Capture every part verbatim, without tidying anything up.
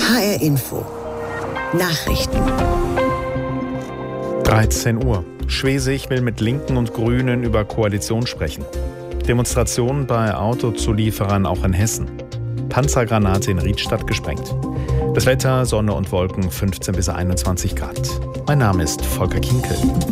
H R Info Nachrichten. dreizehn Uhr. Schwesig will mit Linken und Grünen über Koalition sprechen. Demonstrationen bei Autozulieferern auch in Hessen. Panzergranate in Riedstadt gesprengt. Das Wetter, Sonne und Wolken, fünfzehn bis einundzwanzig Grad. Mein Name ist Volker Kinkel.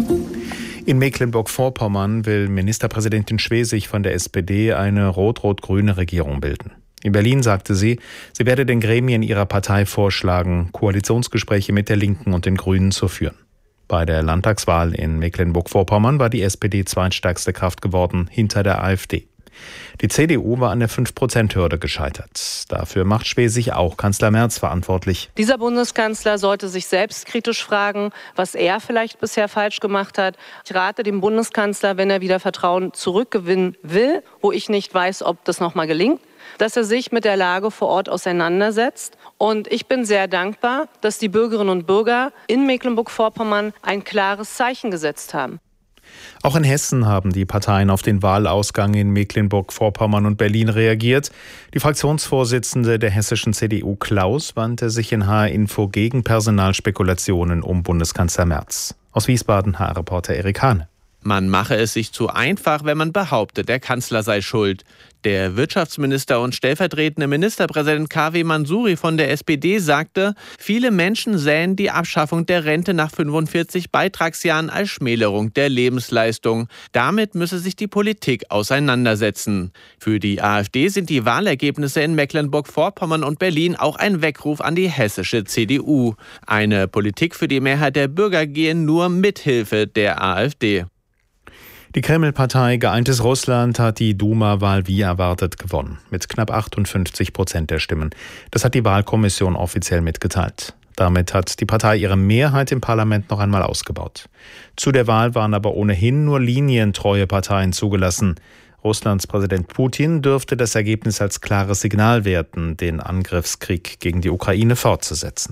In Mecklenburg-Vorpommern will Ministerpräsidentin Schwesig von der S P D eine rot-rot-grüne Regierung bilden. In Berlin sagte sie, sie werde den Gremien ihrer Partei vorschlagen, Koalitionsgespräche mit der Linken und den Grünen zu führen. Bei der Landtagswahl in Mecklenburg-Vorpommern war die S P D zweitstärkste Kraft geworden, hinter der AfD. Die C D U war an der fünf Prozent Hürde gescheitert. Dafür macht Schwesig auch Kanzler Merz verantwortlich. Dieser Bundeskanzler sollte sich selbstkritisch fragen, was er vielleicht bisher falsch gemacht hat. Ich rate dem Bundeskanzler, wenn er wieder Vertrauen zurückgewinnen will, wo ich nicht weiß, ob das nochmal gelingt, dass er sich mit der Lage vor Ort auseinandersetzt. Und ich bin sehr dankbar, dass die Bürgerinnen und Bürger in Mecklenburg-Vorpommern ein klares Zeichen gesetzt haben. Auch in Hessen haben die Parteien auf den Wahlausgang in Mecklenburg-Vorpommern und Berlin reagiert. Die Fraktionsvorsitzende der hessischen C D U Klaus wandte sich in H R Info gegen Personalspekulationen um Bundeskanzler Merz. Aus Wiesbaden H R-Reporter Erik Hahne. Man mache es sich zu einfach, wenn man behauptet, der Kanzler sei schuld. Der Wirtschaftsminister und stellvertretende Ministerpräsident K W Mansuri von der S P D sagte, viele Menschen sähen die Abschaffung der Rente nach fünfundvierzig Beitragsjahren als Schmälerung der Lebensleistung. Damit müsse sich die Politik auseinandersetzen. Für die AfD sind die Wahlergebnisse in Mecklenburg-Vorpommern und Berlin auch ein Weckruf an die hessische C D U. Eine Politik für die Mehrheit der Bürger gehe nur mit Hilfe der AfD. Die Kreml-Partei Geeintes Russland hat die Duma-Wahl wie erwartet gewonnen, mit knapp achtundfünfzig Prozent der Stimmen. Das hat die Wahlkommission offiziell mitgeteilt. Damit hat die Partei ihre Mehrheit im Parlament noch einmal ausgebaut. Zu der Wahl waren aber ohnehin nur linientreue Parteien zugelassen. Russlands Präsident Putin dürfte das Ergebnis als klares Signal werten, den Angriffskrieg gegen die Ukraine fortzusetzen.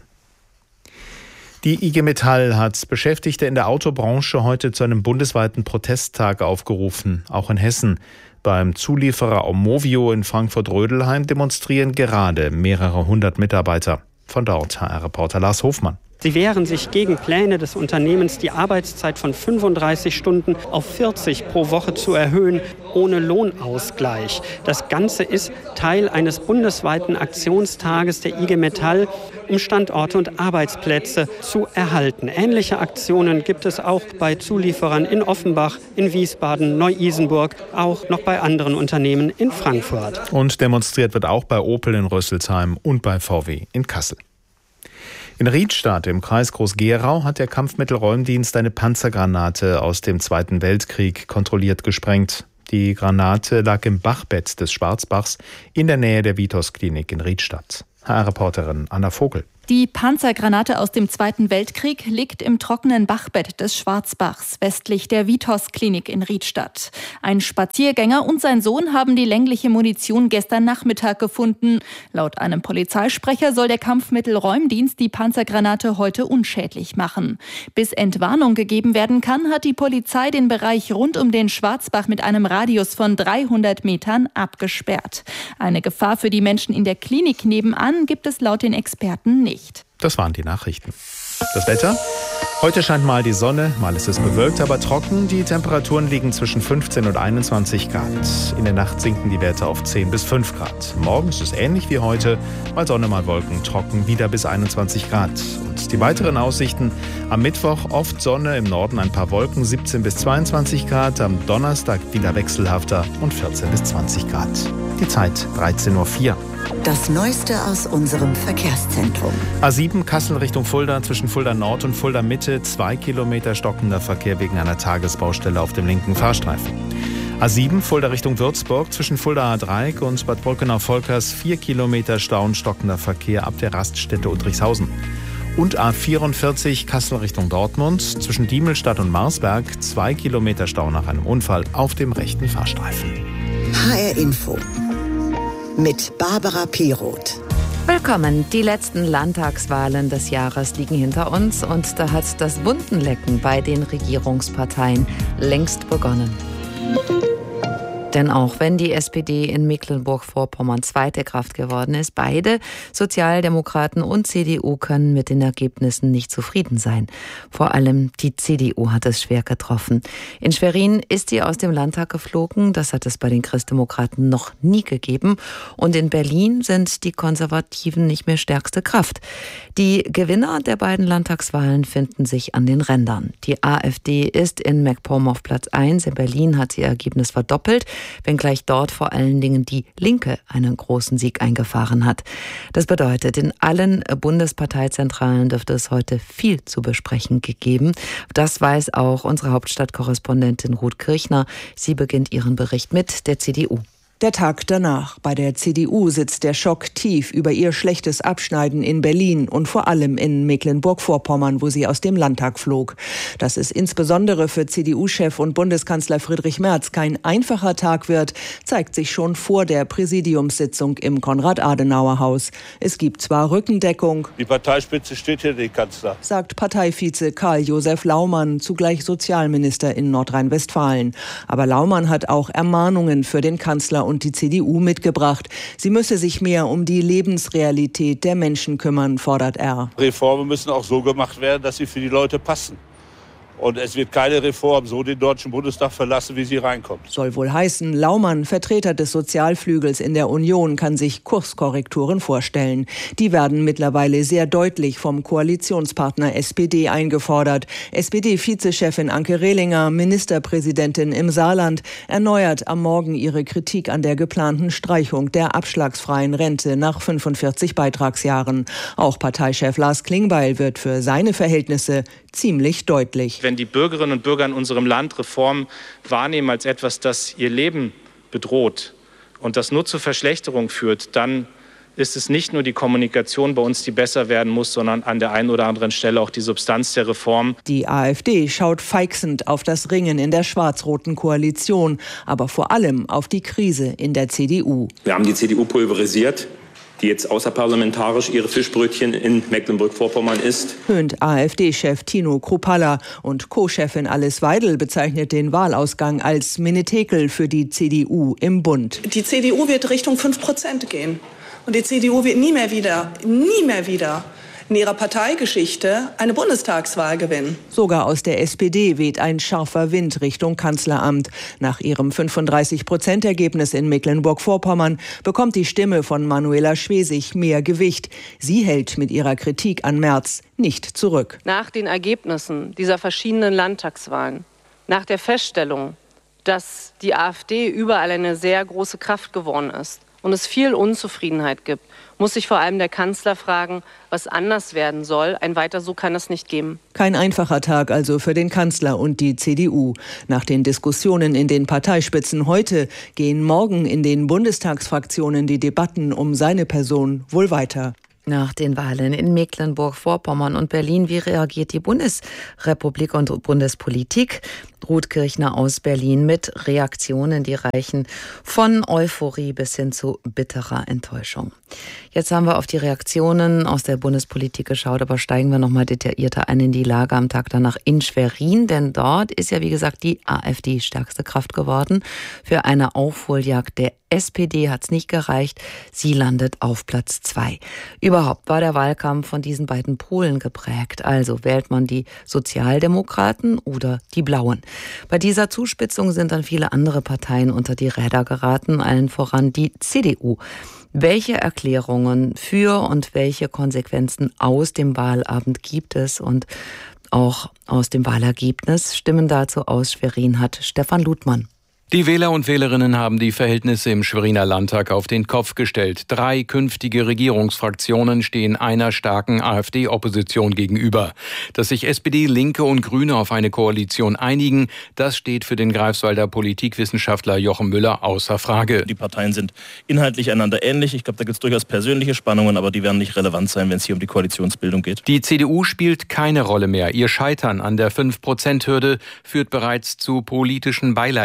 Die I G Metall hat Beschäftigte in der Autobranche heute zu einem bundesweiten Protesttag aufgerufen, auch in Hessen. Beim Zulieferer Aumovio in Frankfurt-Rödelheim demonstrieren gerade mehrere hundert Mitarbeiter. Von dort H R-Reporter Lars Hofmann. Sie wehren sich gegen Pläne des Unternehmens, die Arbeitszeit von fünfunddreißig Stunden auf vierzig pro Woche zu erhöhen, ohne Lohnausgleich. Das Ganze ist Teil eines bundesweiten Aktionstages der I G Metall, um Standorte und Arbeitsplätze zu erhalten. Ähnliche Aktionen gibt es auch bei Zulieferern in Offenbach, in Wiesbaden, Neu-Isenburg, auch noch bei anderen Unternehmen in Frankfurt. Und demonstriert wird auch bei Opel in Rüsselsheim und bei V W in Kassel. In Riedstadt im Kreis Groß-Gerau hat der Kampfmittelräumdienst eine Panzergranate aus dem Zweiten Weltkrieg kontrolliert gesprengt. Die Granate lag im Bachbett des Schwarzbachs in der Nähe der Vitos-Klinik in Riedstadt. H R-Reporterin Anna Vogel. Die Panzergranate aus dem Zweiten Weltkrieg liegt im trockenen Bachbett des Schwarzbachs, westlich der Vitos-Klinik in Riedstadt. Ein Spaziergänger und sein Sohn haben die längliche Munition gestern Nachmittag gefunden. Laut einem Polizeisprecher soll der Kampfmittelräumdienst die Panzergranate heute unschädlich machen. Bis Entwarnung gegeben werden kann, hat die Polizei den Bereich rund um den Schwarzbach mit einem Radius von dreihundert Metern abgesperrt. Eine Gefahr für die Menschen in der Klinik nebenan gibt es laut den Experten nicht. Das waren die Nachrichten. Das Wetter? Heute scheint mal die Sonne, mal ist es bewölkt, aber trocken. Die Temperaturen liegen zwischen fünfzehn und einundzwanzig Grad. In der Nacht sinken die Werte auf zehn bis fünf Grad. Morgen ist es ähnlich wie heute, mal Sonne, mal Wolken, trocken, wieder bis einundzwanzig Grad. Und die weiteren Aussichten: am Mittwoch oft Sonne, im Norden ein paar Wolken, siebzehn bis zweiundzwanzig Grad. Am Donnerstag wieder wechselhafter und vierzehn bis zwanzig Grad. Die Zeit dreizehn Uhr vier. Das Neueste aus unserem Verkehrszentrum. A sieben Kassel Richtung Fulda, zwischen Fulda Nord und Fulda Mitte, zwei Kilometer stockender Verkehr wegen einer Tagesbaustelle auf dem linken Fahrstreifen. A sieben Fulda Richtung Würzburg, zwischen Fulda Dreieck und Bad Brückenau-Volkers, vier Kilometer Stau und stockender Verkehr ab der Raststätte Uttrichshausen. Und A vierundvierzig Kassel Richtung Dortmund, zwischen Diemelstadt und Marsberg, zwei Kilometer Stau nach einem Unfall auf dem rechten Fahrstreifen. H R Info mit Barbara Piroth. Willkommen. Die letzten Landtagswahlen des Jahres liegen hinter uns und da hat das Wundenlecken bei den Regierungsparteien längst begonnen. Denn auch wenn die S P D in Mecklenburg-Vorpommern zweite Kraft geworden ist, beide Sozialdemokraten und C D U können mit den Ergebnissen nicht zufrieden sein. Vor allem die C D U hat es schwer getroffen. In Schwerin ist sie aus dem Landtag geflogen. Das hat es bei den Christdemokraten noch nie gegeben. Und in Berlin sind die Konservativen nicht mehr stärkste Kraft. Die Gewinner der beiden Landtagswahlen finden sich an den Rändern. Die AfD ist in MacPom auf Platz eins. In Berlin hat sie ihr Ergebnis verdoppelt, wenngleich dort vor allen Dingen die Linke einen großen Sieg eingefahren hat. Das bedeutet, in allen Bundesparteizentralen dürfte es heute viel zu besprechen gegeben. Das weiß auch unsere Hauptstadtkorrespondentin Ruth Kirchner. Sie beginnt ihren Bericht mit der C D U. Der Tag danach. Bei der C D U sitzt der Schock tief über ihr schlechtes Abschneiden in Berlin und vor allem in Mecklenburg-Vorpommern, wo sie aus dem Landtag flog. Dass es insbesondere für C D U-Chef und Bundeskanzler Friedrich Merz kein einfacher Tag wird, zeigt sich schon vor der Präsidiumssitzung im Konrad-Adenauer-Haus. Es gibt zwar Rückendeckung. Die Parteispitze steht hinter dem Kanzler, sagt Parteivize Karl-Josef Laumann, zugleich Sozialminister in Nordrhein-Westfalen. Aber Laumann hat auch Ermahnungen für den Kanzler und und die C D U mitgebracht. Sie müsse sich mehr um die Lebensrealität der Menschen kümmern, fordert er. Reformen müssen auch so gemacht werden, dass sie für die Leute passen. Und es wird keine Reform so den Deutschen Bundestag verlassen, wie sie reinkommt. Soll wohl heißen, Laumann, Vertreter des Sozialflügels in der Union, kann sich Kurskorrekturen vorstellen. Die werden mittlerweile sehr deutlich vom Koalitionspartner S P D eingefordert. S P D-Vizechefin Anke Rehlinger, Ministerpräsidentin im Saarland, erneuert am Morgen ihre Kritik an der geplanten Streichung der abschlagsfreien Rente nach fünfundvierzig Beitragsjahren. Auch Parteichef Lars Klingbeil wird für seine Verhältnisse ziemlich deutlich. Wenn die Bürgerinnen und Bürger in unserem Land Reformen wahrnehmen als etwas, das ihr Leben bedroht und das nur zur Verschlechterung führt, dann ist es nicht nur die Kommunikation bei uns, die besser werden muss, sondern an der einen oder anderen Stelle auch die Substanz der Reform. Die AfD schaut feixend auf das Ringen in der schwarz-roten Koalition, aber vor allem auf die Krise in der C D U. Wir haben die C D U pulverisiert, die jetzt außerparlamentarisch ihre Fischbrötchen in Mecklenburg-Vorpommern isst. Höhnt AfD-Chef Tino Kruppalla und Co-Chefin Alice Weidel bezeichnet den Wahlausgang als Menetekel für die C D U im Bund. Die C D U wird Richtung fünf Prozent gehen. Und die C D U wird nie mehr wieder, nie mehr wieder in ihrer Parteigeschichte eine Bundestagswahl gewinnen. Sogar aus der S P D weht ein scharfer Wind Richtung Kanzleramt. Nach ihrem fünfunddreißig Prozent Ergebnis in Mecklenburg-Vorpommern bekommt die Stimme von Manuela Schwesig mehr Gewicht. Sie hält mit ihrer Kritik an Merz nicht zurück. Nach den Ergebnissen dieser verschiedenen Landtagswahlen, nach der Feststellung, dass die AfD überall eine sehr große Kraft geworden ist und es viel Unzufriedenheit gibt, muss sich vor allem der Kanzler fragen, was anders werden soll. Ein Weiter so kann es nicht geben. Kein einfacher Tag also für den Kanzler und die C D U. Nach den Diskussionen in den Parteispitzen heute gehen morgen in den Bundestagsfraktionen die Debatten um seine Person wohl weiter. Nach den Wahlen in Mecklenburg-Vorpommern und Berlin, wie reagiert die Bundesrepublik und Bundespolitik? Ruth Kirchner aus Berlin mit Reaktionen, die reichen von Euphorie bis hin zu bitterer Enttäuschung. Jetzt haben wir auf die Reaktionen aus der Bundespolitik geschaut, aber steigen wir noch mal detaillierter ein in die Lage am Tag danach in Schwerin, denn dort ist ja wie gesagt die AfD stärkste Kraft geworden. Für eine Aufholjagd der S P D hat es nicht gereicht. Sie landet auf Platz zwei. Überhaupt war der Wahlkampf von diesen beiden Polen geprägt. Also wählt man die Sozialdemokraten oder die Blauen. Bei dieser Zuspitzung sind dann viele andere Parteien unter die Räder geraten, allen voran die C D U. Welche Erklärungen für und welche Konsequenzen aus dem Wahlabend gibt es und auch aus dem Wahlergebnis? Stimmen dazu aus Schwerin hat Stefan Ludmann. Die Wähler und Wählerinnen haben die Verhältnisse im Schweriner Landtag auf den Kopf gestellt. Drei künftige Regierungsfraktionen stehen einer starken AfD-Opposition gegenüber. Dass sich S P D, Linke und Grüne auf eine Koalition einigen, das steht für den Greifswalder Politikwissenschaftler Jochen Müller außer Frage. Die Parteien sind inhaltlich einander ähnlich. Ich glaube, da gibt es durchaus persönliche Spannungen, aber die werden nicht relevant sein, wenn es hier um die Koalitionsbildung geht. Die C D U spielt keine Rolle mehr. Ihr Scheitern an der fünf Prozent Hürde führt bereits zu politischen Beileidskundgebungen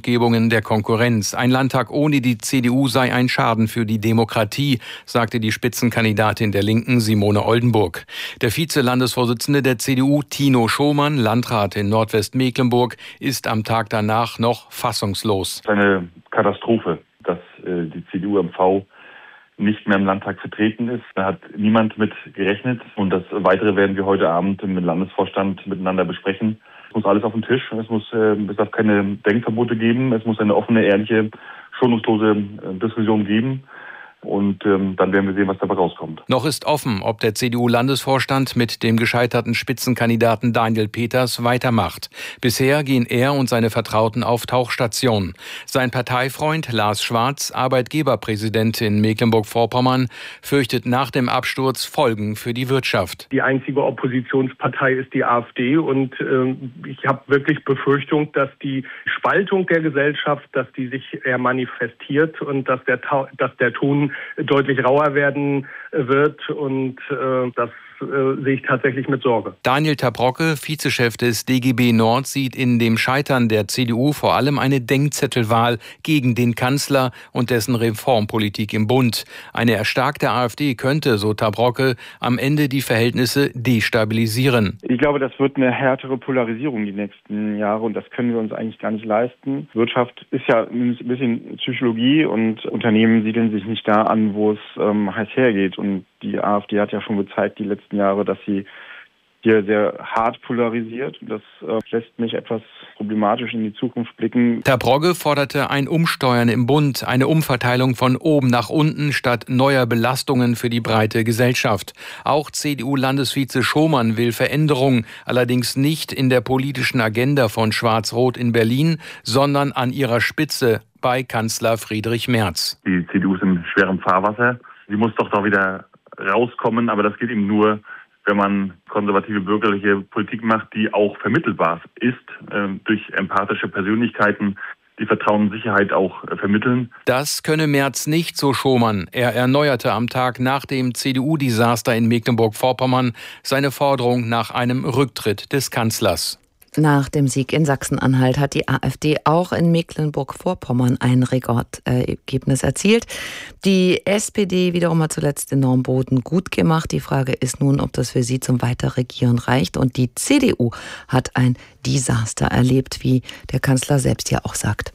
Kundgebungen der Konkurrenz. Ein Landtag ohne die C D U sei ein Schaden für die Demokratie, sagte die Spitzenkandidatin der Linken Simone Oldenburg. Der Vize-Landesvorsitzende der C D U, Tino Schomann, Landrat in Nordwestmecklenburg, ist am Tag danach noch fassungslos. Eine Katastrophe, dass äh, die C D U M V nicht mehr im Landtag vertreten ist. Da hat niemand mit gerechnet. Und das Weitere werden wir heute Abend im Landesvorstand miteinander besprechen. Es muss alles auf den Tisch. Es muss, äh, es darf keine Denkverbote geben. Es muss eine offene, ehrliche, schonungslose äh, Diskussion geben. Und ähm, dann werden wir sehen, was dabei rauskommt. Noch ist offen, ob der C D U-Landesvorstand mit dem gescheiterten Spitzenkandidaten Daniel Peters weitermacht. Bisher gehen er und seine Vertrauten auf Tauchstation. Sein Parteifreund Lars Schwarz, Arbeitgeberpräsident in Mecklenburg-Vorpommern, fürchtet nach dem Absturz Folgen für die Wirtschaft. Die einzige Oppositionspartei ist die AfD und äh, ich habe wirklich Befürchtung, dass die Spaltung der Gesellschaft, dass die sich eher manifestiert und dass der, dass der Ton deutlich rauer werden wird und äh, das äh, sehe ich tatsächlich mit Sorge. Daniel Tabrocke, Vizechef des D G B Nord, sieht in dem Scheitern der C D U vor allem eine Denkzettelwahl gegen den Kanzler und dessen Reformpolitik im Bund. Eine erstarkte AfD könnte, so Tabrocke, am Ende die Verhältnisse destabilisieren. Ich glaube, das wird eine härtere Polarisierung die nächsten Jahre und das können wir uns eigentlich gar nicht leisten. Wirtschaft ist ja ein bisschen Psychologie und Unternehmen siedeln sich nicht da an, wo es ähm, heiß hergeht. Und die AfD hat ja schon gezeigt die letzten Jahre, dass sie hier sehr hart polarisiert. Das äh, lässt mich etwas problematisch in die Zukunft blicken. Tabrocke forderte ein Umsteuern im Bund, eine Umverteilung von oben nach unten statt neuer Belastungen für die breite Gesellschaft. Auch C D U-Landesvize Schomann will Veränderung, allerdings nicht in der politischen Agenda von Schwarz-Rot in Berlin, sondern an ihrer Spitze bei Kanzler Friedrich Merz. Die C D U ist in schwerem Fahrwasser. Sie muss doch da wieder rauskommen, aber das geht eben nur, wenn man konservative bürgerliche Politik macht, die auch vermittelbar ist, äh, durch empathische Persönlichkeiten, die Vertrauen und Sicherheit auch äh, vermitteln. Das könne Merz nicht, so Schomann. Er erneuerte am Tag nach dem C D U-Desaster in Mecklenburg-Vorpommern seine Forderung nach einem Rücktritt des Kanzlers. Nach dem Sieg in Sachsen-Anhalt hat die AfD auch in Mecklenburg-Vorpommern ein Rekordergebnis erzielt. Die S P D wiederum hat zuletzt den Normboden gut gemacht. Die Frage ist nun, ob das für sie zum Weiterregieren reicht. Und die C D U hat ein Desaster erlebt, wie der Kanzler selbst ja auch sagt.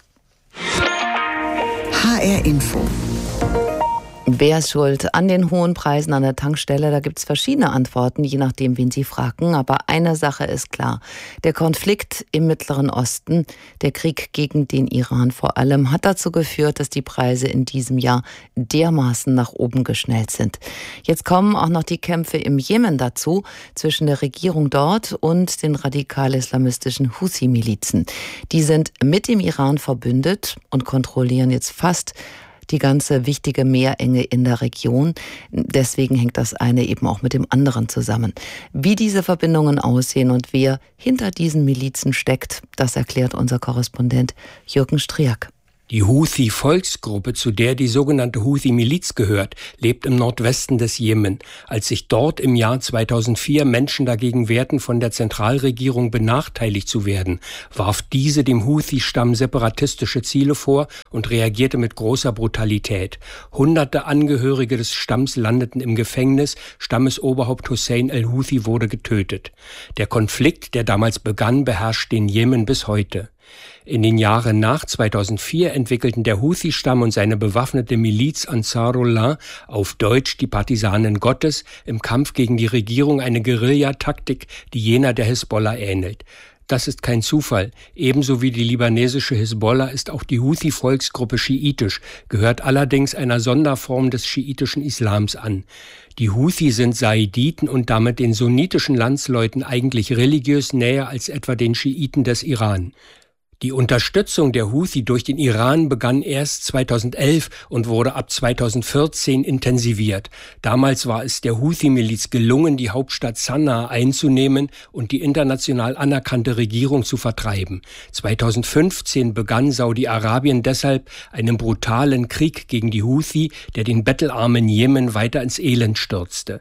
H R Info. Wer ist schuld an den hohen Preisen an der Tankstelle? Da gibt es verschiedene Antworten, je nachdem, wen Sie fragen. Aber eine Sache ist klar. Der Konflikt im Mittleren Osten, der Krieg gegen den Iran vor allem, hat dazu geführt, dass die Preise in diesem Jahr dermaßen nach oben geschnellt sind. Jetzt kommen auch noch die Kämpfe im Jemen dazu, zwischen der Regierung dort und den radikal-islamistischen Houthi-Milizen. Die sind mit dem Iran verbündet und kontrollieren jetzt fast die ganze wichtige Meerenge in der Region. Deswegen hängt das eine eben auch mit dem anderen zusammen. Wie diese Verbindungen aussehen und wer hinter diesen Milizen steckt, das erklärt unser Korrespondent Jürgen Striak. Die Houthi-Volksgruppe, zu der die sogenannte Houthi-Miliz gehört, lebt im Nordwesten des Jemen. Als sich dort im Jahr zweitausendvier Menschen dagegen wehrten, von der Zentralregierung benachteiligt zu werden, warf diese dem Houthi-Stamm separatistische Ziele vor und reagierte mit großer Brutalität. Hunderte Angehörige des Stamms landeten im Gefängnis, Stammesoberhaupt Hussein el-Houthi wurde getötet. Der Konflikt, der damals begann, beherrscht den Jemen bis heute. In den Jahren nach zweitausendvier entwickelten der Houthi-Stamm und seine bewaffnete Miliz Ansarullah, auf Deutsch die Partisanen Gottes, im Kampf gegen die Regierung eine Guerillataktik, die jener der Hisbollah ähnelt. Das ist kein Zufall. Ebenso wie die libanesische Hisbollah ist auch die Houthi-Volksgruppe schiitisch, gehört allerdings einer Sonderform des schiitischen Islams an. Die Houthi sind Saiditen und damit den sunnitischen Landsleuten eigentlich religiös näher als etwa den Schiiten des Iran. Die Unterstützung der Houthi durch den Iran begann erst zweitausendelf und wurde ab zweitausendvierzehn intensiviert. Damals war es der Houthi-Miliz gelungen, die Hauptstadt Sanaa einzunehmen und die international anerkannte Regierung zu vertreiben. zweitausendfünfzehn begann Saudi-Arabien deshalb einen brutalen Krieg gegen die Houthi, der den bettelarmen Jemen weiter ins Elend stürzte.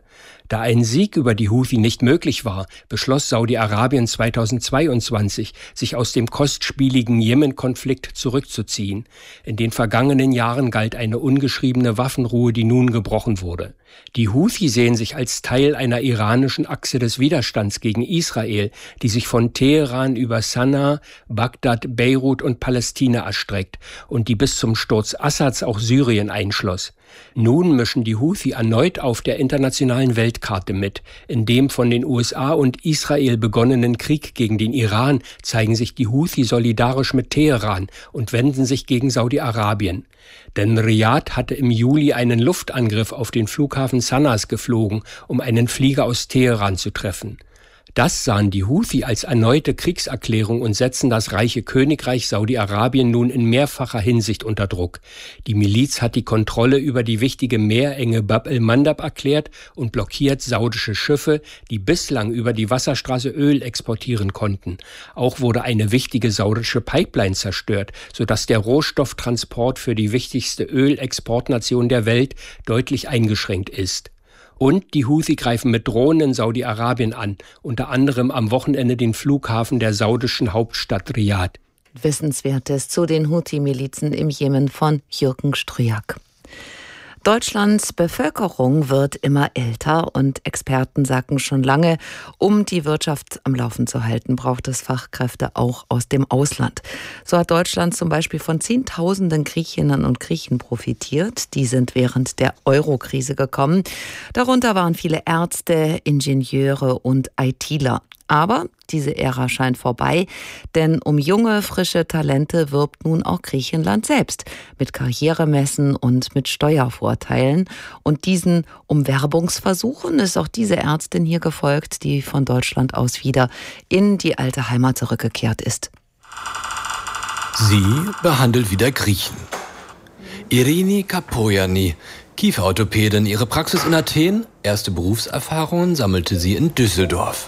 Da ein Sieg über die Houthi nicht möglich war, beschloss Saudi-Arabien zweitausendzweiundzwanzig, sich aus dem kostspieligen Jemen-Konflikt zurückzuziehen. In den vergangenen Jahren galt eine ungeschriebene Waffenruhe, die nun gebrochen wurde. Die Houthi sehen sich als Teil einer iranischen Achse des Widerstands gegen Israel, die sich von Teheran über Sanaa, Bagdad, Beirut und Palästina erstreckt und die bis zum Sturz Assads auch Syrien einschloss. Nun mischen die Houthi erneut auf der internationalen Weltkarte mit. In dem von den U S A und Israel begonnenen Krieg gegen den Iran zeigen sich die Houthi solidarisch mit Teheran und wenden sich gegen Saudi-Arabien. Denn Riad hatte im Juli einen Luftangriff auf den Flughafen Sanas geflogen, um einen Flieger aus Teheran zu treffen. Das sahen die Houthi als erneute Kriegserklärung und setzen das reiche Königreich Saudi-Arabien nun in mehrfacher Hinsicht unter Druck. Die Miliz hat die Kontrolle über die wichtige Meerenge Bab el-Mandab erklärt und blockiert saudische Schiffe, die bislang über die Wasserstraße Öl exportieren konnten. Auch wurde eine wichtige saudische Pipeline zerstört, sodass der Rohstofftransport für die wichtigste Ölexportnation der Welt deutlich eingeschränkt ist. Und die Houthi greifen mit Drohnen in Saudi-Arabien an, unter anderem am Wochenende den Flughafen der saudischen Hauptstadt Riad. Wissenswertes zu den Houthi-Milizen im Jemen von Jürgen Strujak. Deutschlands Bevölkerung wird immer älter und Experten sagen schon lange, um die Wirtschaft am Laufen zu halten, braucht es Fachkräfte auch aus dem Ausland. So hat Deutschland zum Beispiel von Zehntausenden Griechinnen und Griechen profitiert. Die sind während der Euro-Krise gekommen. Darunter waren viele Ärzte, Ingenieure und ITler. Aber diese Ära scheint vorbei, denn um junge, frische Talente wirbt nun auch Griechenland selbst mit Karrieremessen und mit Steuervorteilen. Und diesen Umwerbungsversuchen ist auch diese Ärztin hier gefolgt, die von Deutschland aus wieder in die alte Heimat zurückgekehrt ist. Sie behandelt wieder Griechen. Irini Kapoyani, Kieferorthopädin, ihre Praxis in Athen, erste Berufserfahrungen sammelte sie in Düsseldorf.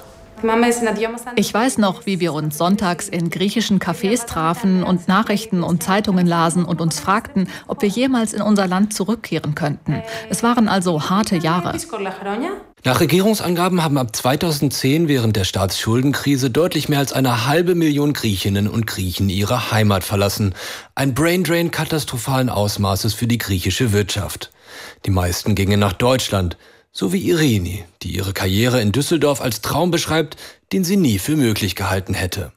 Ich weiß noch, wie wir uns sonntags in griechischen Cafés trafen und Nachrichten und Zeitungen lasen und uns fragten, ob wir jemals in unser Land zurückkehren könnten. Es waren also harte Jahre. Nach Regierungsangaben haben ab zweitausendzehn während der Staatsschuldenkrise deutlich mehr als eine halbe Million Griechinnen und Griechen ihre Heimat verlassen. Ein Braindrain katastrophalen Ausmaßes für die griechische Wirtschaft. Die meisten gingen nach Deutschland. So wie Irini, die ihre Karriere in Düsseldorf als Traum beschreibt, den sie nie für möglich gehalten hätte.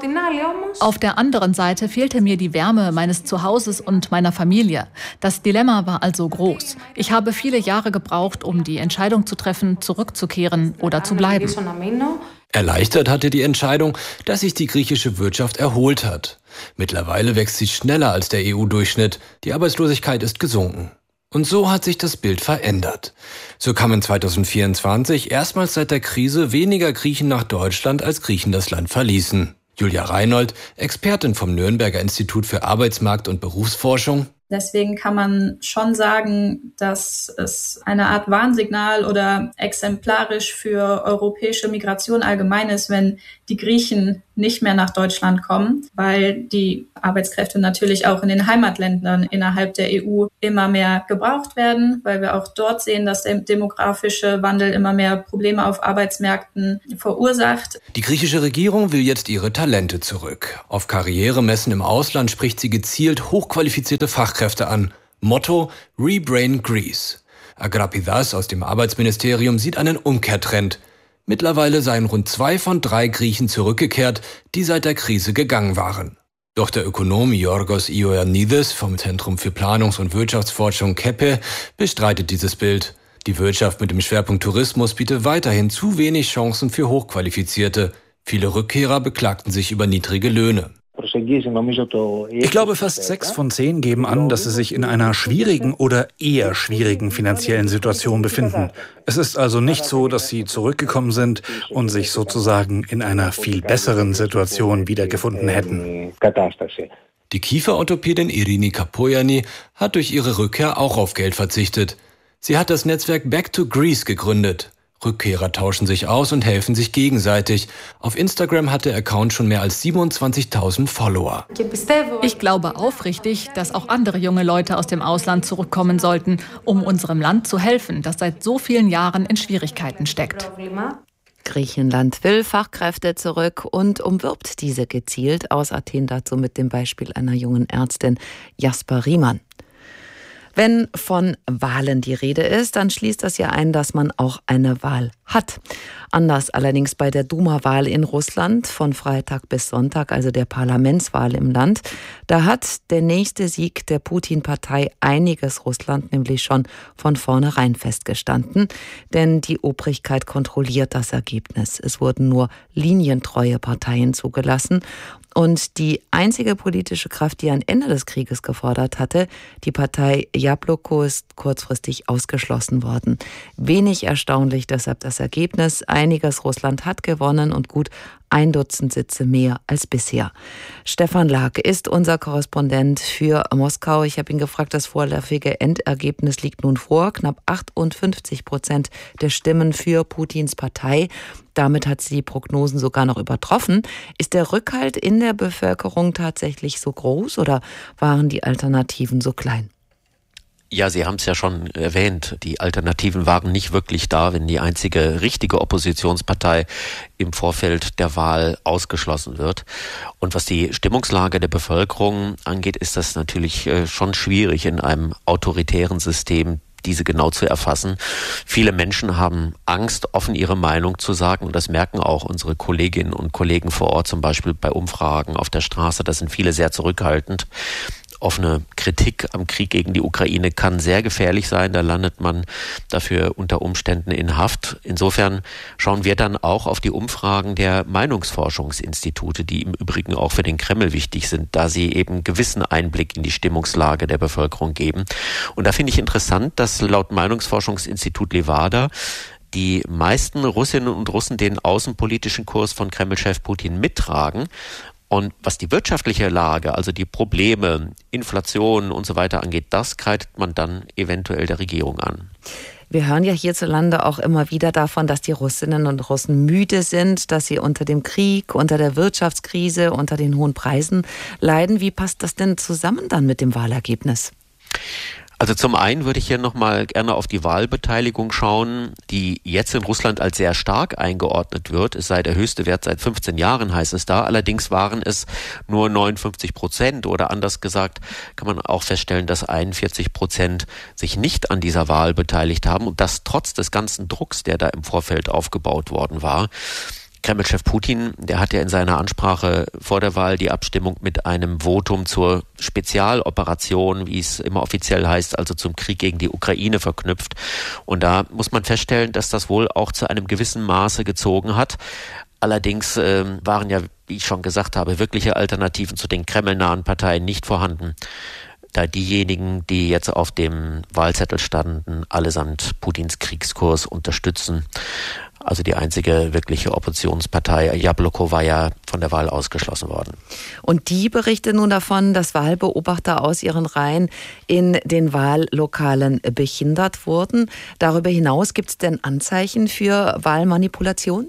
Auf der anderen Seite fehlte mir die Wärme meines Zuhauses und meiner Familie. Das Dilemma war also groß. Ich habe viele Jahre gebraucht, um die Entscheidung zu treffen, zurückzukehren oder zu bleiben. Erleichtert hatte die Entscheidung, dass sich die griechische Wirtschaft erholt hat. Mittlerweile wächst sie schneller als der E U-Durchschnitt. Die Arbeitslosigkeit ist gesunken. Und so hat sich das Bild verändert. So kamen zweitausendvierundzwanzig erstmals seit der Krise weniger Griechen nach Deutschland, als Griechen das Land verließen. Julia Reinhold, Expertin vom Nürnberger Institut für Arbeitsmarkt- und Berufsforschung. Deswegen kann man schon sagen, dass es eine Art Warnsignal oder exemplarisch für europäische Migration allgemein ist, wenn die Griechen nicht mehr nach Deutschland kommen, weil die Arbeitskräfte natürlich auch in den Heimatländern innerhalb der E U immer mehr gebraucht werden, weil wir auch dort sehen, dass der demografische Wandel immer mehr Probleme auf Arbeitsmärkten verursacht. Die griechische Regierung will jetzt ihre Talente zurück. Auf Karrieremessen im Ausland spricht sie gezielt hochqualifizierte Fachkräfte an. Motto: Rebrain Greece. Agrapidas aus dem Arbeitsministerium sieht einen Umkehrtrend. Mittlerweile seien rund zwei von drei Griechen zurückgekehrt, die seit der Krise gegangen waren. Doch der Ökonom Yorgos Ioannidis vom Zentrum für Planungs- und Wirtschaftsforschung K E P E bestreitet dieses Bild. Die Wirtschaft mit dem Schwerpunkt Tourismus bietet weiterhin zu wenig Chancen für Hochqualifizierte. Viele Rückkehrer beklagten sich über niedrige Löhne. Ich glaube, fast sechs von zehn geben an, dass sie sich in einer schwierigen oder eher schwierigen finanziellen Situation befinden. Es ist also nicht so, dass sie zurückgekommen sind und sich sozusagen in einer viel besseren Situation wiedergefunden hätten. Die Kieferorthopädin Irini Kapoyani hat durch ihre Rückkehr auch auf Geld verzichtet. Sie hat das Netzwerk Back to Greece gegründet. Rückkehrer tauschen sich aus und helfen sich gegenseitig. Auf Instagram hat der Account schon mehr als siebenundzwanzigtausend Follower. Ich glaube aufrichtig, dass auch andere junge Leute aus dem Ausland zurückkommen sollten, um unserem Land zu helfen, das seit so vielen Jahren in Schwierigkeiten steckt. Griechenland will Fachkräfte zurück und umwirbt diese gezielt. Aus Athen dazu mit dem Beispiel einer jungen Ärztin, Jasper Riemann. Wenn von Wahlen die Rede ist, dann schließt das ja ein, dass man auch eine Wahl hat. Anders allerdings bei der Duma-Wahl in Russland von Freitag bis Sonntag, also der Parlamentswahl im Land. Da hat der nächste Sieg der Putin-Partei Einiges Russland nämlich schon von vornherein festgestanden. Denn die Obrigkeit kontrolliert das Ergebnis. Es wurden nur linientreue Parteien zugelassen. Und die einzige politische Kraft, die ein Ende des Krieges gefordert hatte, die Partei Jabloko, ist kurzfristig ausgeschlossen worden. Wenig erstaunlich deshalb das Ergebnis. Einiges Russland hat gewonnen und gut ein Dutzend Sitze mehr als bisher. Stefan Lag ist unser Korrespondent für Moskau. Ich habe ihn gefragt, das vorläufige Endergebnis liegt nun vor. Knapp achtundfünfzig Prozent der Stimmen für Putins Partei. Damit hat sie die Prognosen sogar noch übertroffen. Ist der Rückhalt in der Bevölkerung tatsächlich so groß oder waren die Alternativen so klein? Ja, Sie haben es ja schon erwähnt, die Alternativen waren nicht wirklich da, wenn die einzige richtige Oppositionspartei im Vorfeld der Wahl ausgeschlossen wird. Und was die Stimmungslage der Bevölkerung angeht, ist das natürlich schon schwierig in einem autoritären System, diese genau zu erfassen. Viele Menschen haben Angst, offen ihre Meinung zu sagen. Und das merken auch unsere Kolleginnen und Kollegen vor Ort, zum Beispiel bei Umfragen auf der Straße. Da sind viele sehr zurückhaltend. Offene Kritik am Krieg gegen die Ukraine kann sehr gefährlich sein. Da landet man dafür unter Umständen in Haft. Insofern schauen wir dann auch auf die Umfragen der Meinungsforschungsinstitute, die im Übrigen auch für den Kreml wichtig sind, da sie eben gewissen Einblick in die Stimmungslage der Bevölkerung geben. Und da finde ich interessant, dass laut Meinungsforschungsinstitut Levada die meisten Russinnen und Russen den außenpolitischen Kurs von Kreml-Chef Putin mittragen. Und was die wirtschaftliche Lage, also die Probleme, Inflation und so weiter angeht, das kreidet man dann eventuell der Regierung an. Wir hören ja hierzulande auch immer wieder davon, dass die Russinnen und Russen müde sind, dass sie unter dem Krieg, unter der Wirtschaftskrise, unter den hohen Preisen leiden. Wie passt das denn zusammen dann mit dem Wahlergebnis? Also zum einen würde ich hier nochmal gerne auf die Wahlbeteiligung schauen, die jetzt in Russland als sehr stark eingeordnet wird. Es sei der höchste Wert seit fünfzehn Jahren, heißt es da. Allerdings waren es nur neunundfünfzig Prozent oder anders gesagt kann man auch feststellen, dass einundvierzig Prozent sich nicht an dieser Wahl beteiligt haben und das trotz des ganzen Drucks, der da im Vorfeld aufgebaut worden war. Kreml-Chef Putin, der hat ja in seiner Ansprache vor der Wahl die Abstimmung mit einem Votum zur Spezialoperation, wie es immer offiziell heißt, also zum Krieg gegen die Ukraine verknüpft. Und da muss man feststellen, dass das wohl auch zu einem gewissen Maße gezogen hat. Allerdings äh, waren ja, wie ich schon gesagt habe, wirkliche Alternativen zu den kremlnahen Parteien nicht vorhanden, da diejenigen, die jetzt auf dem Wahlzettel standen, allesamt Putins Kriegskurs unterstützen. Also die einzige wirkliche Oppositionspartei, Jabloko, war ja von der Wahl ausgeschlossen worden. Und die berichtet nun davon, dass Wahlbeobachter aus ihren Reihen in den Wahllokalen behindert wurden. Darüber hinaus gibt es denn Anzeichen für Wahlmanipulation?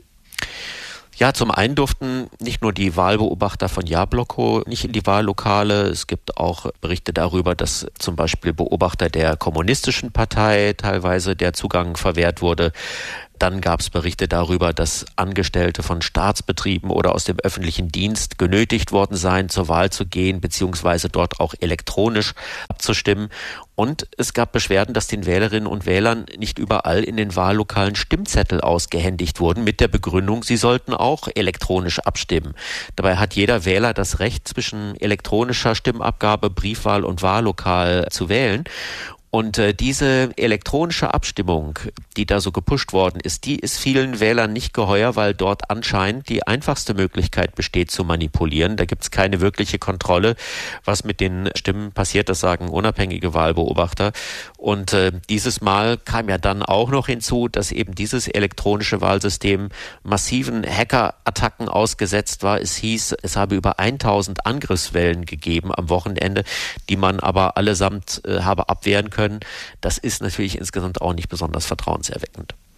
Ja, zum einen durften nicht nur die Wahlbeobachter von Jabloko nicht in die Wahllokale. Es gibt auch Berichte darüber, dass zum Beispiel Beobachter der kommunistischen Partei teilweise der Zugang verwehrt wurde. Dann gab es Berichte darüber, dass Angestellte von Staatsbetrieben oder aus dem öffentlichen Dienst genötigt worden seien, zur Wahl zu gehen, beziehungsweise dort auch elektronisch abzustimmen. Und es gab Beschwerden, dass den Wählerinnen und Wählern nicht überall in den Wahllokalen Stimmzettel ausgehändigt wurden, mit der Begründung, sie sollten auch elektronisch abstimmen. Dabei hat jeder Wähler das Recht, zwischen elektronischer Stimmabgabe, Briefwahl und Wahllokal zu wählen. Und äh, diese elektronische Abstimmung, die da so gepusht worden ist, die ist vielen Wählern nicht geheuer, weil dort anscheinend die einfachste Möglichkeit besteht zu manipulieren. Da gibt es keine wirkliche Kontrolle, was mit den Stimmen passiert, das sagen unabhängige Wahlbeobachter. Und äh, dieses Mal kam ja dann auch noch hinzu, dass eben dieses elektronische Wahlsystem massiven Hackerattacken ausgesetzt war. Es hieß, es habe über tausend Angriffswellen gegeben am Wochenende, die man aber allesamt äh, habe abwehren können. Das ist natürlich insgesamt auch nicht besonders vertrauenserweckend.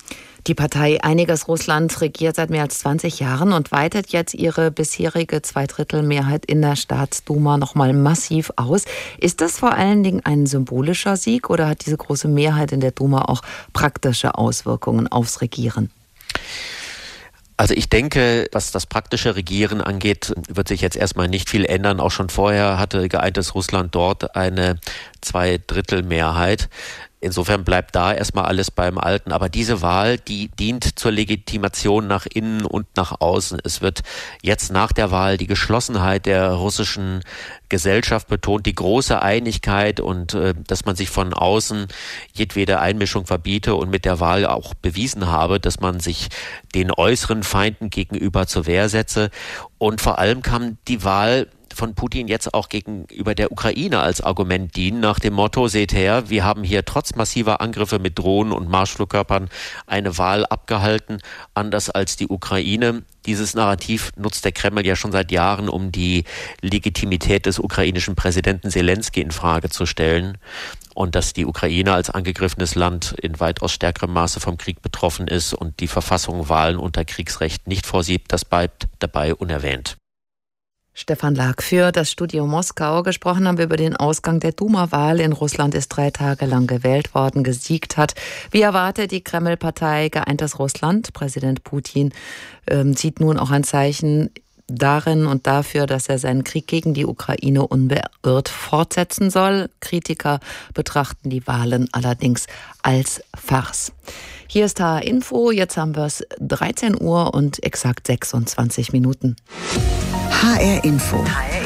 Die Partei Einiges Russland regiert seit mehr als zwanzig Jahren und weitet jetzt ihre bisherige Zweidrittelmehrheit in der Staatsduma noch mal massiv aus. Ist das vor allen Dingen ein symbolischer Sieg oder hat diese große Mehrheit in der Duma auch praktische Auswirkungen aufs Regieren? Also ich denke, was das praktische Regieren angeht, wird sich jetzt erstmal nicht viel ändern. Auch schon vorher hatte geeintes Russland dort eine Zweidrittelmehrheit. Insofern bleibt da erstmal alles beim Alten. Aber diese Wahl, die dient zur Legitimation nach innen und nach außen. Es wird jetzt nach der Wahl die Geschlossenheit der russischen Gesellschaft betont, die große Einigkeit und äh, dass man sich von außen jedwede Einmischung verbiete und mit der Wahl auch bewiesen habe, dass man sich den äußeren Feinden gegenüber zur Wehr setze. Und vor allem kam die Wahl von Putin jetzt auch gegenüber der Ukraine als Argument dienen, nach dem Motto, seht her, wir haben hier trotz massiver Angriffe mit Drohnen und Marschflugkörpern eine Wahl abgehalten, anders als die Ukraine. Dieses Narrativ nutzt der Kreml ja schon seit Jahren, um die Legitimität des ukrainischen Präsidenten Selenskyj in Frage zu stellen. Und dass die Ukraine als angegriffenes Land in weitaus stärkerem Maße vom Krieg betroffen ist und die Verfassung Wahlen unter Kriegsrecht nicht vorsieht, das bleibt dabei unerwähnt. Stefan Lag für das Studio Moskau. Gesprochen haben wir über den Ausgang der Duma-Wahl. In Russland ist drei Tage lang gewählt worden. Gesiegt hat, wie erwartet, die Kreml-Partei Geeintes Russland. Präsident Putin ähm, sieht nun auch ein Zeichen darin und dafür, dass er seinen Krieg gegen die Ukraine unbeirrt fortsetzen soll. Kritiker betrachten die Wahlen allerdings als Farce. Hier ist H R Info. Jetzt haben wir es dreizehn Uhr und exakt sechsundzwanzig Minuten. H R Info.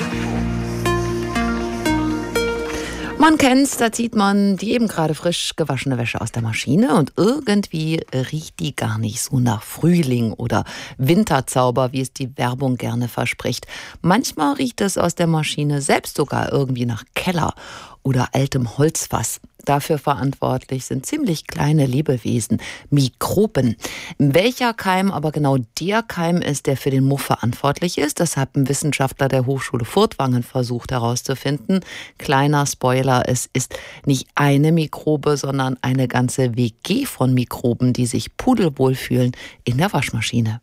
Man kennt's, da zieht man die eben gerade frisch gewaschene Wäsche aus der Maschine und irgendwie riecht die gar nicht so nach Frühling oder Winterzauber, wie es die Werbung gerne verspricht. Manchmal riecht es aus der Maschine selbst sogar irgendwie nach Keller oder altem Holzfass. Dafür verantwortlich sind ziemlich kleine Lebewesen, Mikroben. Welcher Keim aber genau der Keim ist, der für den Muff verantwortlich ist, das haben Wissenschaftler der Hochschule Furtwangen versucht herauszufinden. Kleiner Spoiler, es ist nicht eine Mikrobe, sondern eine ganze W G von Mikroben, die sich pudelwohl fühlen in der Waschmaschine.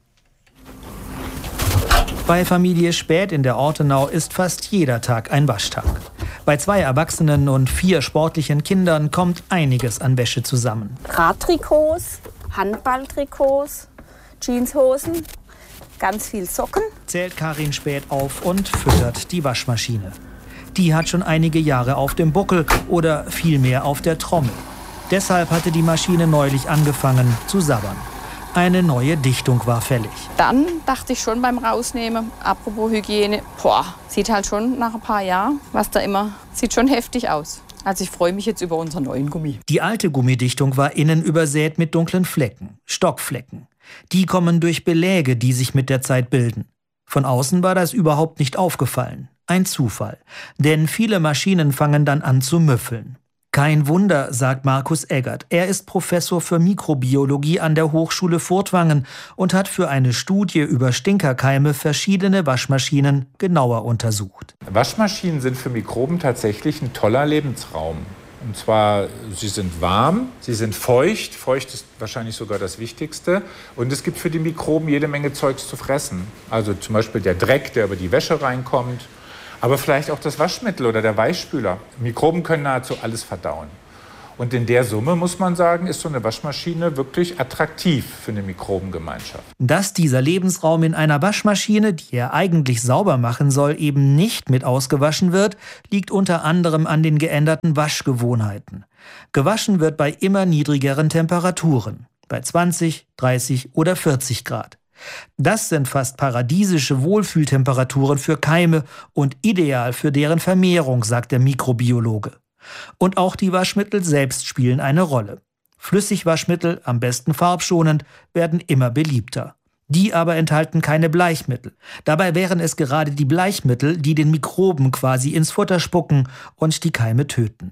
Bei Familie Späth in der Ortenau ist fast jeder Tag ein Waschtag. Bei zwei Erwachsenen und vier sportlichen Kindern kommt einiges an Wäsche zusammen. Radtrikots, Handballtrikots, Jeanshosen, ganz viel Socken. Zählt Karin Späth auf und füttert die Waschmaschine. Die hat schon einige Jahre auf dem Buckel oder vielmehr auf der Trommel. Deshalb hatte die Maschine neulich angefangen zu sabbern. Eine neue Dichtung war fällig. Dann dachte ich schon beim Rausnehmen, apropos Hygiene, boah, sieht halt schon nach ein paar Jahren, was da immer, sieht schon heftig aus. Also ich freue mich jetzt über unseren neuen Gummi. Die alte Gummidichtung war innen übersät mit dunklen Flecken, Stockflecken. Die kommen durch Beläge, die sich mit der Zeit bilden. Von außen war das überhaupt nicht aufgefallen. Ein Zufall. Denn viele Maschinen fangen dann an zu müffeln. Kein Wunder, sagt Markus Eggert. Er ist Professor für Mikrobiologie an der Hochschule Furtwangen und hat für eine Studie über Stinkerkeime verschiedene Waschmaschinen genauer untersucht. Waschmaschinen sind für Mikroben tatsächlich ein toller Lebensraum. Und zwar, sie sind warm, sie sind feucht. Feucht ist wahrscheinlich sogar das Wichtigste. Und es gibt für die Mikroben jede Menge Zeugs zu fressen. Also zum Beispiel der Dreck, der über die Wäsche reinkommt. Aber vielleicht auch das Waschmittel oder der Weichspüler. Mikroben können nahezu alles verdauen. Und in der Summe, muss man sagen, ist so eine Waschmaschine wirklich attraktiv für eine Mikrobengemeinschaft. Dass dieser Lebensraum in einer Waschmaschine, die er eigentlich sauber machen soll, eben nicht mit ausgewaschen wird, liegt unter anderem an den geänderten Waschgewohnheiten. Gewaschen wird bei immer niedrigeren Temperaturen, bei zwanzig, dreißig oder vierzig Grad. Das sind fast paradiesische Wohlfühltemperaturen für Keime und ideal für deren Vermehrung, sagt der Mikrobiologe. Und auch die Waschmittel selbst spielen eine Rolle. Flüssigwaschmittel, am besten farbschonend, werden immer beliebter. Die aber enthalten keine Bleichmittel. Dabei wären es gerade die Bleichmittel, die den Mikroben quasi ins Futter spucken und die Keime töten.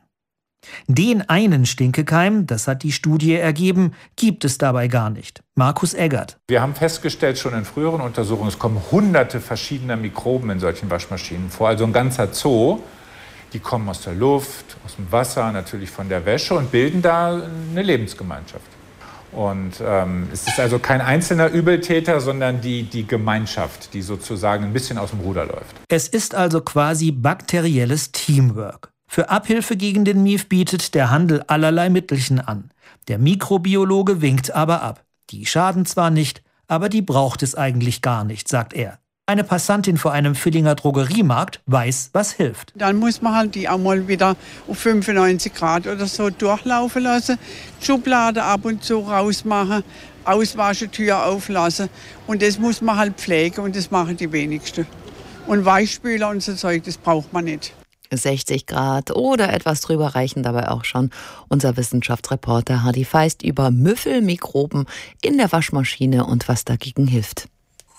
Den einen Stinkekeim, das hat die Studie ergeben, gibt es dabei gar nicht. Markus Eggert. Wir haben festgestellt, schon in früheren Untersuchungen, es kommen hunderte verschiedener Mikroben in solchen Waschmaschinen vor. Also ein ganzer Zoo. Die kommen aus der Luft, aus dem Wasser, natürlich von der Wäsche und bilden da eine Lebensgemeinschaft. Und ähm, es ist also kein einzelner Übeltäter, sondern die, die Gemeinschaft, die sozusagen ein bisschen aus dem Ruder läuft. Es ist also quasi bakterielles Teamwork. Für Abhilfe gegen den Mief bietet der Handel allerlei Mittelchen an. Der Mikrobiologe winkt aber ab. Die schaden zwar nicht, aber die braucht es eigentlich gar nicht, sagt er. Eine Passantin vor einem Villinger Drogeriemarkt weiß, was hilft. Dann muss man halt die auch mal wieder auf fünfundneunzig Grad oder so durchlaufen lassen, Schublade ab und zu rausmachen, auswaschen, Tür auflassen. Und das muss man halt pflegen und das machen die wenigsten. Und Weichspüler und so Zeug, das braucht man nicht. sechzig Grad oder etwas drüber reichen dabei auch schon. Unser Wissenschaftsreporter Hardy Feist über Müffelmikroben in der Waschmaschine und was dagegen hilft.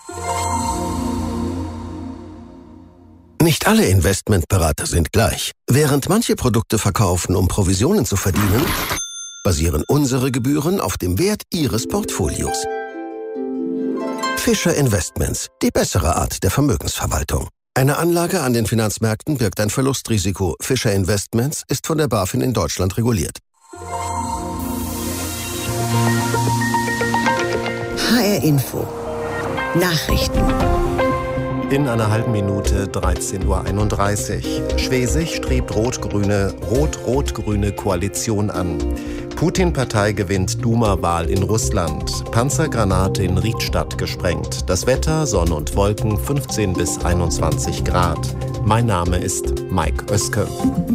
Nicht alle Investmentberater sind gleich. Während manche Produkte verkaufen, um Provisionen zu verdienen, basieren unsere Gebühren auf dem Wert Ihres Portfolios. Fischer Investments, die bessere Art der Vermögensverwaltung. Eine Anlage an den Finanzmärkten birgt ein Verlustrisiko. Fischer Investments ist von der BaFin in Deutschland reguliert. H R Info. Nachrichten. In einer halben Minute dreizehn Uhr einunddreißig. Schwesig strebt rot-grüne, rot-rot-grüne Koalition an. Putin-Partei gewinnt Duma-Wahl in Russland. Panzergranate in Riedstadt gesprengt. Das Wetter, Sonne und Wolken, fünfzehn bis einundzwanzig Grad. Mein Name ist Mike Oeske.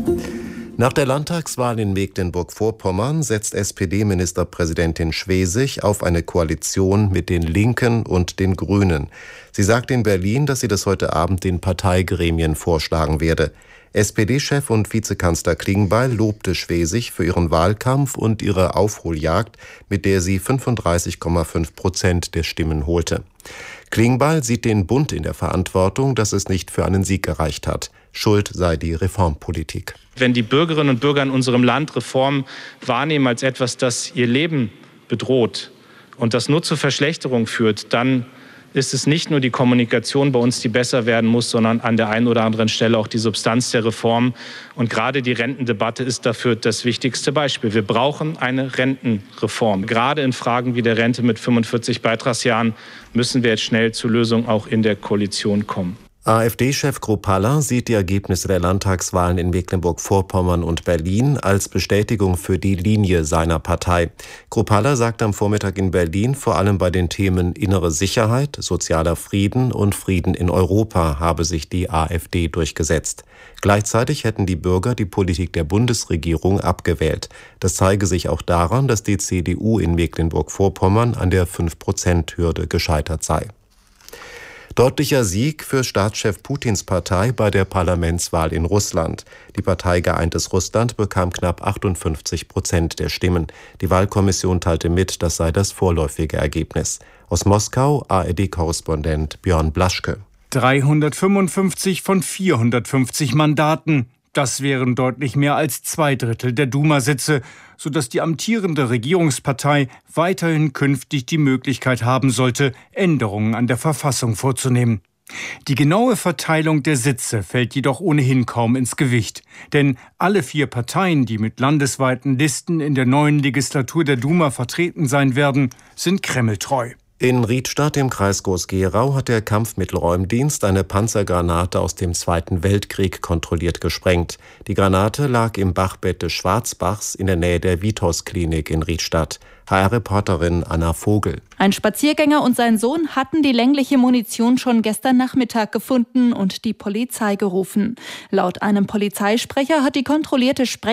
Nach der Landtagswahl in Mecklenburg-Vorpommern setzt S P D-Ministerpräsidentin Schwesig auf eine Koalition mit den Linken und den Grünen. Sie sagt in Berlin, dass sie das heute Abend den Parteigremien vorschlagen werde. S P D-Chef und Vizekanzler Klingbeil lobte Schwesig für ihren Wahlkampf und ihre Aufholjagd, mit der sie fünfunddreißig Komma fünf Prozent der Stimmen holte. Klingbeil sieht den Bund in der Verantwortung, dass es nicht für einen Sieg gereicht hat. Schuld sei die Reformpolitik. Wenn die Bürgerinnen und Bürger in unserem Land Reformen wahrnehmen als etwas, das ihr Leben bedroht und das nur zur Verschlechterung führt, dann ist es nicht nur die Kommunikation bei uns, die besser werden muss, sondern an der einen oder anderen Stelle auch die Substanz der Reform. Und gerade die Rentendebatte ist dafür das wichtigste Beispiel. Wir brauchen eine Rentenreform. Gerade in Fragen wie der Rente mit fünfundvierzig Beitragsjahren müssen wir jetzt schnell zur Lösung auch in der Koalition kommen. AfD-Chef Kruppalla sieht die Ergebnisse der Landtagswahlen in Mecklenburg-Vorpommern und Berlin als Bestätigung für die Linie seiner Partei. Kruppalla sagt am Vormittag in Berlin, vor allem bei den Themen innere Sicherheit, sozialer Frieden und Frieden in Europa habe sich die AfD durchgesetzt. Gleichzeitig hätten die Bürger die Politik der Bundesregierung abgewählt. Das zeige sich auch daran, dass die C D U in Mecklenburg-Vorpommern an der fünf Prozent Hürde gescheitert sei. Deutlicher Sieg für Staatschef Putins Partei bei der Parlamentswahl in Russland. Die Partei Geeintes Russland bekam knapp achtundfünfzig Prozent der Stimmen. Die Wahlkommission teilte mit, das sei das vorläufige Ergebnis. Aus Moskau A R D-Korrespondent Björn Blaschke. dreihundertfünfundfünfzig von vierhundertfünfzig Mandaten. Das wären deutlich mehr als zwei Drittel der Duma-Sitze, sodass die amtierende Regierungspartei weiterhin künftig die Möglichkeit haben sollte, Änderungen an der Verfassung vorzunehmen. Die genaue Verteilung der Sitze fällt jedoch ohnehin kaum ins Gewicht. Denn alle vier Parteien, die mit landesweiten Listen in der neuen Legislatur der Duma vertreten sein werden, sind kremltreu. In Riedstadt im Kreis Groß-Gerau hat der Kampfmittelräumdienst eine Panzergranate aus dem Zweiten Weltkrieg kontrolliert gesprengt. Die Granate lag im Bachbett des Schwarzbachs in der Nähe der Vitos-Klinik in Riedstadt. H R-Reporterin Anna Vogel. Ein Spaziergänger und sein Sohn hatten die längliche Munition schon gestern Nachmittag gefunden und die Polizei gerufen. Laut einem Polizeisprecher hat die kontrollierte Spreng